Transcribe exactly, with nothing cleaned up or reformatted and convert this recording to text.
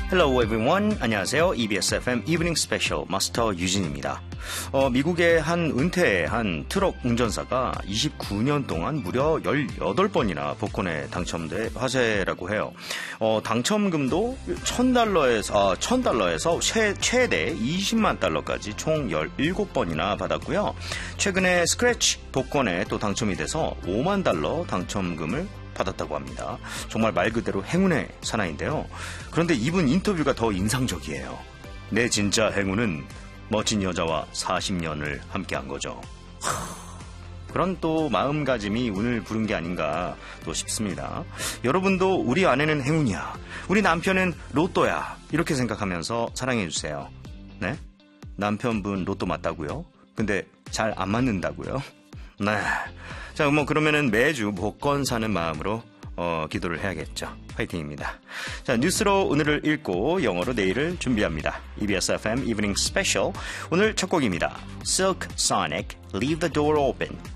Hello everyone. 안녕하세요. 이비에스 에프엠 이브닝 스페셜 마스터 유진입니다. 어, 미국의 한 은퇴한 트럭 운전사가 이십구 년 동안 무려 열여덟 번이나 복권에 당첨돼 화제라고 해요. 어, 당첨금도 천 달러에서, 아, 천 달러에서 최, 최대 이십만 달러까지 총 열일곱 번이나 받았고요. 최근에 스크래치 복권에 또 당첨이 돼서 오만 달러 당첨금을 받았다고 합니다. 정말 말 그대로 행운의 사나이인데요. 그런데 이분 인터뷰가 더 인상적이에요. 내 진짜 행운은 멋진 여자와 사십 년을 함께한 거죠. 그런 또 마음가짐이 운을 부른 게 아닌가 또 싶습니다. 여러분도 우리 아내는 행운이야, 우리 남편은 로또야, 이렇게 생각하면서 사랑해주세요. 네? 남편분 로또 맞다고요? 근데 잘 안 맞는다고요? 네. 자, 뭐 그러면은 매주 복권 사는 마음으로 어, 기도를 해야겠죠. 화이팅입니다. 자, 뉴스로 오늘을 읽고 영어로 내일을 준비합니다. 이비에스 에프엠 이브닝 스페셜. 오늘 첫 곡입니다. Silk Sonic, Leave the Door Open.